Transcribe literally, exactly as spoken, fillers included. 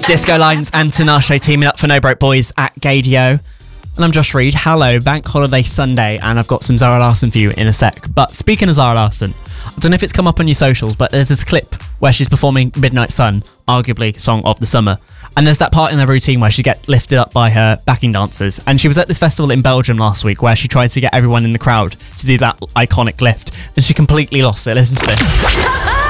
Disco Lines and Tinashe teaming up for No Broke Boys at Gaydio. And I'm Josh Reed. Hello, Bank Holiday Sunday, and I've got some Zara Larsson for you in a sec. But speaking of Zara Larsson, I don't know if it's come up on your socials, but there's this clip where she's performing Midnight Sun, arguably song of the summer. And there's that part in the routine where she gets lifted up by her backing dancers. And she was at this festival in Belgium last week where she tried to get everyone in the crowd to do that iconic lift. And she completely lost it. Listen to this.